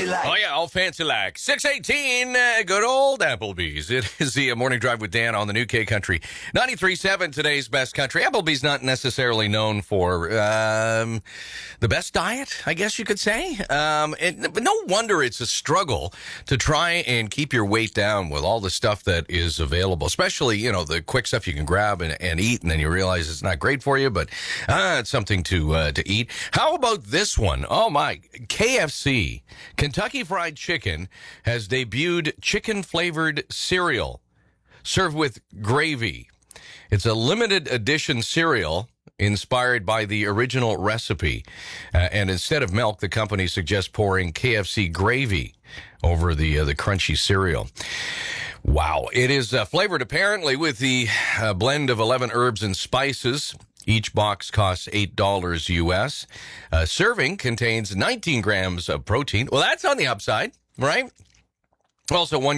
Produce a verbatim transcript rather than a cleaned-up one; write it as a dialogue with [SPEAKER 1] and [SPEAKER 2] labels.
[SPEAKER 1] like.
[SPEAKER 2] Oh, yeah, all fancy like. six eighteen, uh, good old Applebee's. It is the uh, Morning Drive with Dan on the new K Country. ninety-three point seven, today's best country. Applebee's not necessarily known for um, the best diet, I guess you could say. Um, and, but no wonder it's a struggle to try and keep your weight down with all the stuff that is available, especially, you know, the quick stuff you can grab and, and eat, and then you realize it's not great for you, but uh, it's something to uh, to eat. How about this one? Oh, my. K F C, Kentucky Fried Chicken, has debuted chicken-flavored cereal served with gravy. It's a limited edition cereal inspired by the original recipe. Uh, and instead of milk, the company suggests pouring K F C gravy over the uh, the crunchy cereal. Wow. It is uh, flavored apparently with the uh, blend of eleven herbs and spices. Each box costs eight dollars U S. A serving contains nineteen grams of protein. Well, that's on the upside, right? Also, one